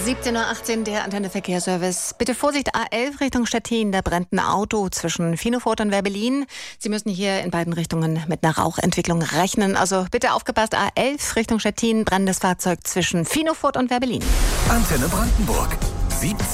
17:18 Uhr, der Antenne Verkehrsservice. Bitte Vorsicht, A11 Richtung Stettin, da brennt ein Auto zwischen Finofort und Werbelin. Sie müssen hier in beiden Richtungen mit einer Rauchentwicklung rechnen. Also bitte aufgepasst, A11 Richtung Stettin, brennendes Fahrzeug zwischen Finofort und Werbelin. Antenne Brandenburg, 17